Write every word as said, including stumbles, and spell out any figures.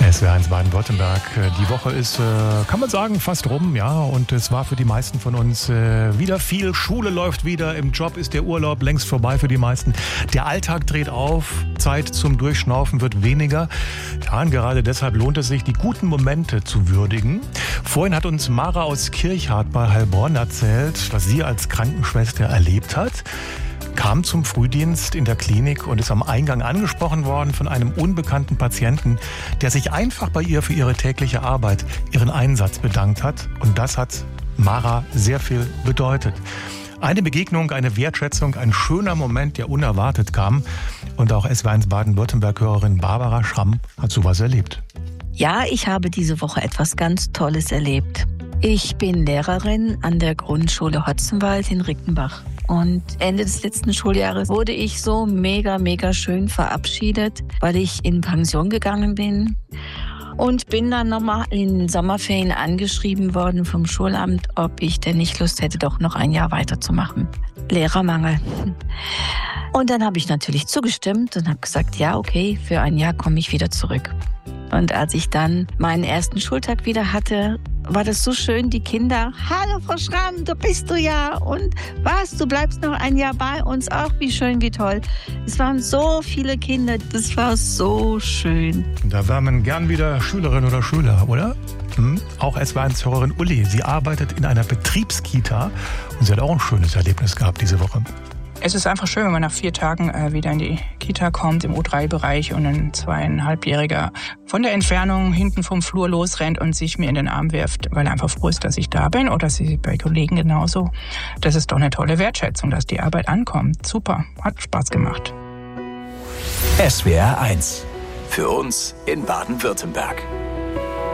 S W R eins Baden-Württemberg. Die Woche ist, kann man sagen, fast rum, ja. Und es war für die meisten von uns wieder viel. Schule läuft wieder, im Job ist der Urlaub längst vorbei für die meisten. Der Alltag dreht auf, Zeit zum Durchschnaufen wird weniger. Ja, und gerade deshalb lohnt es sich, die guten Momente zu würdigen. Vorhin hat uns Mara aus Kirchhardt bei Heilbronn erzählt, was sie als Krankenschwester erlebt hat. Kam zum Frühdienst in der Klinik und ist am Eingang angesprochen worden von einem unbekannten Patienten, der sich einfach bei ihr für ihre tägliche Arbeit, ihren Einsatz bedankt hat. Und das hat Mara sehr viel bedeutet. Eine Begegnung, eine Wertschätzung, ein schöner Moment, der unerwartet kam. Und auch S W R eins Baden-Württemberg-Hörerin Barbara Schramm hat sowas erlebt. Ja, ich habe diese Woche etwas ganz Tolles erlebt. Ich bin Lehrerin an der Grundschule Hotzenwald in Rickenbach. Und Ende des letzten Schuljahres wurde ich so mega, mega schön verabschiedet, weil ich in Pension gegangen bin. Und bin dann nochmal in den Sommerferien angeschrieben worden vom Schulamt, ob ich denn nicht Lust hätte, doch noch ein Jahr weiterzumachen. Lehrermangel. Und dann habe ich natürlich zugestimmt und habe gesagt, ja, okay, für ein Jahr komme ich wieder zurück. Und als ich dann meinen ersten Schultag wieder hatte, war das so schön, die Kinder, hallo Frau Schramm, du bist du ja und was, du bleibst noch ein Jahr bei uns, ach wie schön, wie toll. Es waren so viele Kinder, das war so schön. Da war man gern wieder Schülerin oder Schüler, oder? Hm? Auch S W R eins-Hörerin Uli, sie arbeitet in einer Betriebskita und sie hat auch ein schönes Erlebnis gehabt diese Woche. Es ist einfach schön, wenn man nach vier Tagen äh, wieder in die Kita kommt, im U drei Bereich und ein zweieinhalbjähriger von der Entfernung hinten vom Flur losrennt und sich mir in den Arm wirft, weil er einfach froh ist, dass ich da bin oder sie bei Kollegen genauso. Das ist doch eine tolle Wertschätzung, dass die Arbeit ankommt. Super, hat Spaß gemacht. S W R eins. Für uns in Baden-Württemberg.